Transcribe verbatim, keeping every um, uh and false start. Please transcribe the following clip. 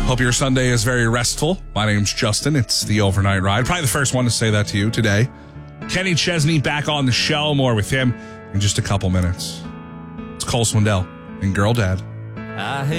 Hope your Sunday is very restful. My name's Justin. It's the Overnight Ride. Probably the first one to say that to you today. Kenny Chesney back on the show. More with him in just a couple minutes. It's Cole Swindell and Girl Dad. I